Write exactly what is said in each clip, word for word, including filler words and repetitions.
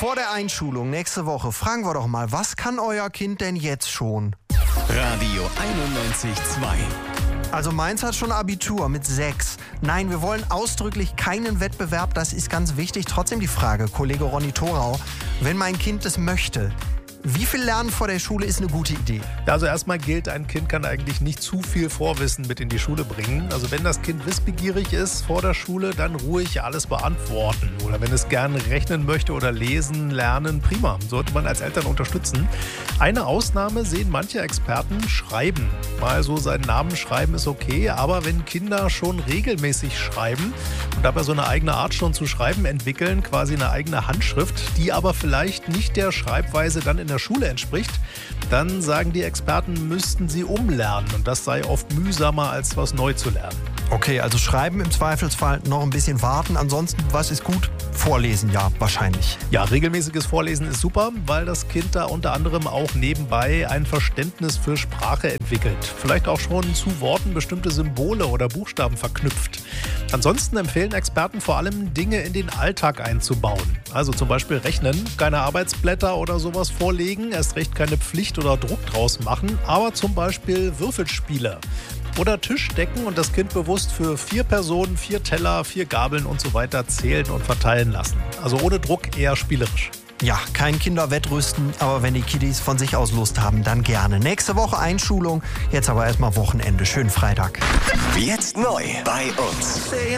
Vor der Einschulung nächste Woche fragen wir doch mal, was kann euer Kind denn jetzt schon? Radio einundneunzig Komma zwei. Also meins hat schon Abitur mit sechs. Nein, wir wollen ausdrücklich keinen Wettbewerb, das ist ganz wichtig. Trotzdem die Frage, Kollege Ronny Thorau, wenn mein Kind es möchte, wie viel Lernen vor der Schule ist eine gute Idee? Ja, also erstmal gilt, ein Kind kann eigentlich nicht zu viel Vorwissen mit in die Schule bringen. Also wenn das Kind wissbegierig ist vor der Schule, dann ruhig alles beantworten. Oder wenn es gerne rechnen möchte oder lesen, lernen, prima. Sollte man als Eltern unterstützen. Eine Ausnahme sehen manche Experten: Schreiben. Mal so seinen Namen schreiben ist okay, aber wenn Kinder schon regelmäßig schreiben und dabei so eine eigene Art schon zu schreiben entwickeln, quasi eine eigene Handschrift, die aber vielleicht nicht der Schreibweise dann in der Schule entspricht, dann sagen die Experten, müssten sie umlernen. Und das sei oft mühsamer, als was neu zu lernen. Okay, also schreiben im Zweifelsfall noch ein bisschen warten. Ansonsten, was ist gut? Vorlesen, ja, wahrscheinlich. Ja, regelmäßiges Vorlesen ist super, weil das Kind da unter anderem auch nebenbei ein Verständnis für Sprache entwickelt. Vielleicht auch schon zu Worten bestimmte Symbole oder Buchstaben verknüpft. Ansonsten empfehlen Experten vor allem, Dinge in den Alltag einzubauen. Also zum Beispiel rechnen, keine Arbeitsblätter oder sowas vorlegen, erst recht keine Pflicht oder Druck draus machen, aber zum Beispiel Würfelspiele. Oder Tischdecken und das Kind bewusst für vier Personen, vier Teller, vier Gabeln und so weiter zählen und verteilen lassen. Also ohne Druck, eher spielerisch. Ja, kein Kinderwettrüsten, aber wenn die Kiddies von sich aus Lust haben, dann gerne. Nächste Woche Einschulung, jetzt aber erstmal Wochenende. Schönen Freitag. Jetzt neu bei uns.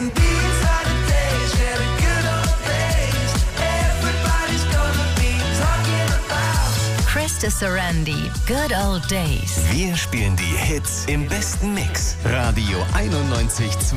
Krista Sarandi, Good Old Days. Wir spielen die Hits im besten Mix. Radio einundneunzig Komma zwei.